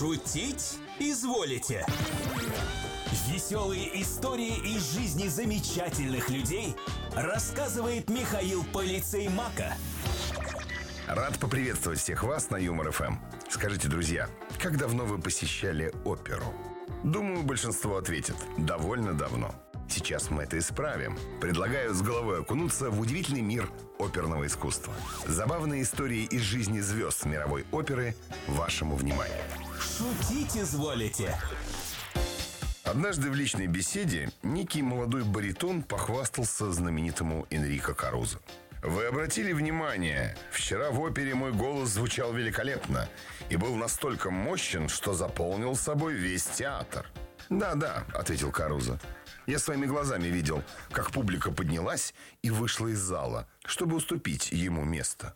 Шутить изволите? Веселые истории из жизни замечательных людей рассказывает Михаил Полицеймака. Рад поприветствовать всех вас на Юмор ФМ. Скажите, друзья, как давно вы посещали оперу? Думаю, большинство ответит: довольно давно. Сейчас мы это исправим. Предлагаю с головой окунуться в удивительный мир оперного искусства. Забавные истории из жизни звезд мировой оперы вашему вниманию. Шутить изволите? Однажды в личной беседе некий молодой баритон похвастался знаменитому Энрико Карузо. Вы обратили внимание, вчера в опере мой голос звучал великолепно и был настолько мощен, что заполнил собой весь театр. «Да», — ответил Карузо. «Я своими глазами видел, как публика поднялась и вышла из зала, чтобы уступить ему место».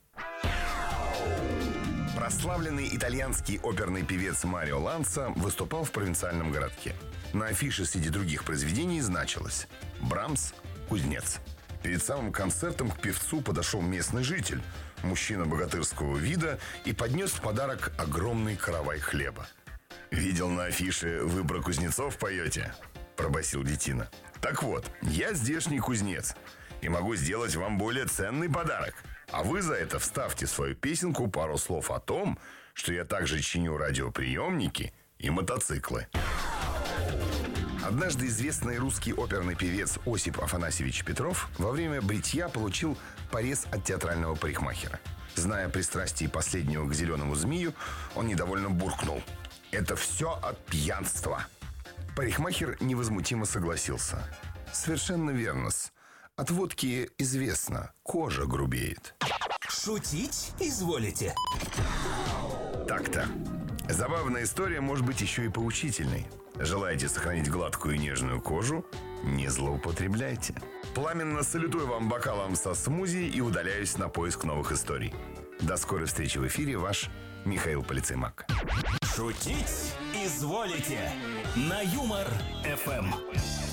Прославленный итальянский оперный певец Марио Ланца выступал в провинциальном городке. На афише среди других произведений значилось: «Брамс, кузнец». Перед самым концертом к певцу подошел местный житель, мужчина богатырского вида, и поднес в подарок огромный каравай хлеба. «Видел на афише, вы про кузнецов поете?» – пробасил детина. «Так вот, я здешний кузнец и могу сделать вам более ценный подарок. А вы за это вставьте в свою песенку пару слов о том, что я также чиню радиоприемники и мотоциклы». Однажды известный русский оперный певец Осип Афанасьевич Петров во время бритья получил порез от театрального парикмахера. Зная пристрастие последнего к зеленому змею, он недовольно буркнул: «Это все от пьянства». Парикмахер невозмутимо согласился: «Совершенно верно-с. От водки известно, кожа грубеет». Шутить изволите? Так-то. Забавная история может быть еще и поучительной. Желаете сохранить гладкую и нежную кожу? Не злоупотребляйте. Пламенно салютую вам бокалом со смузи и удаляюсь на поиск новых историй. До скорой встречи в эфире. Ваш Михаил Полицеймак. Шутить изволите? На Юмор ФМ.